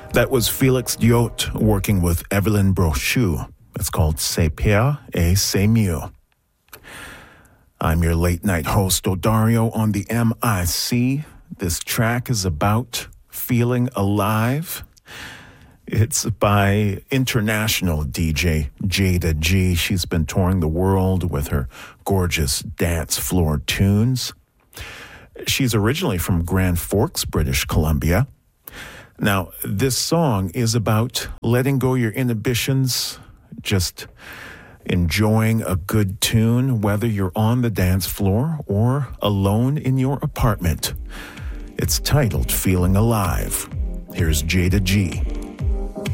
That was Felix Diot working with Evelyn Brochu. It's called C'est Pire et C'est Mieux. I'm your late night host, Odario, on the MIC. This track is about feeling alive. It's by international DJ Jada G. She's been touring the world with her gorgeous dance floor tunes. She's originally from Grand Forks, British Columbia. Now, this song is about letting go your inhibitions, just enjoying a good tune, whether you're on the dance floor or alone in your apartment. It's titled Feeling Alive. Here's Jada G.